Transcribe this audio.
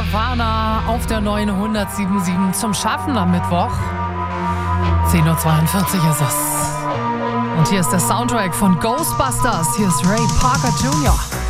Nirvana auf der neuen 107.7 zum Schaffen am Mittwoch. 10.42 Uhr ist es. Und hier ist der Soundtrack von Ghostbusters. Hier ist Ray Parker Jr.